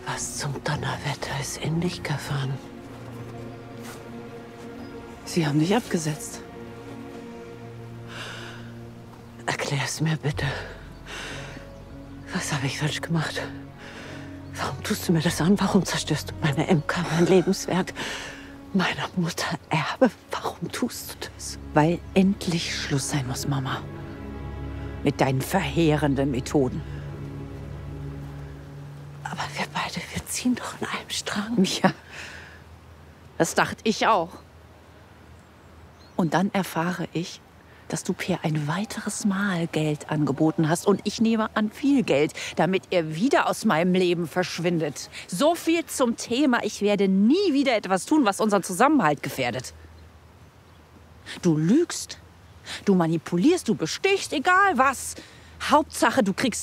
Was zum Donnerwetter ist in dich gefahren? Sie haben dich abgesetzt. Erklär's mir bitte. Was habe ich falsch gemacht? Warum tust du mir das an? Warum zerstörst du meine MK, mein Lebenswerk, meiner Mutter Erbe? Warum tust du das? Weil endlich Schluss sein muss, Mama. Mit deinen verheerenden Methoden. Aber wir beide, wir ziehen doch in einem Strang. Ja, das dachte ich auch. Und dann erfahre ich, dass du Per ein weiteres Mal Geld angeboten hast. Und ich nehme an viel Geld, damit er wieder aus meinem Leben verschwindet. So viel zum Thema, ich werde nie wieder etwas tun, was unseren Zusammenhalt gefährdet. Du lügst, du manipulierst, du bestichst, egal was. Hauptsache, du kriegst